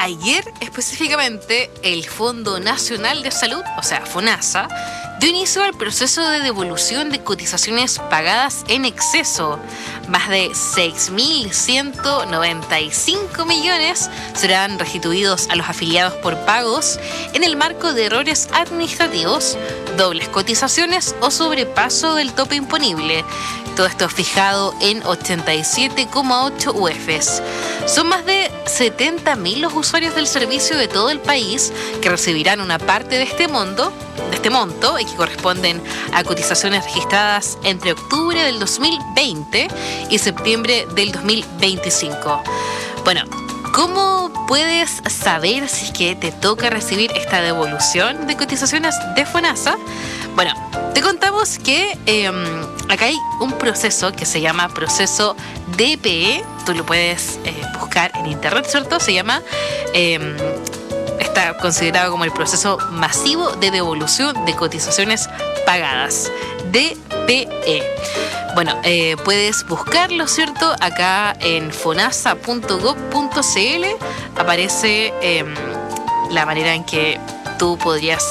ayer específicamente el Fondo Nacional de Salud, o sea, FONASA, dio inicio al proceso de devolución de cotizaciones pagadas en exceso. Más de 6.195 millones serán restituidos a los afiliados por pagos en el marco de errores administrativos, dobles cotizaciones o sobrepaso del tope imponible. Todo esto fijado en 87,8 UFs. Son más de 70.000 los usuarios del servicio de todo el país que recibirán una parte de este monto y que corresponden a cotizaciones registradas entre octubre del 2020 y septiembre del 2025. Bueno, ¿cómo puedes saber si es que te toca recibir esta devolución de cotizaciones de FONASA? Bueno, te contamos que acá hay un proceso que se llama proceso DPE. Tú lo puedes buscar en internet, ¿cierto? Se llama... está considerado como el proceso masivo de devolución de cotizaciones pagadas, DPE. Bueno, puedes buscarlo, ¿cierto? Acá en fonasa.gov.cl aparece la manera en que tú podrías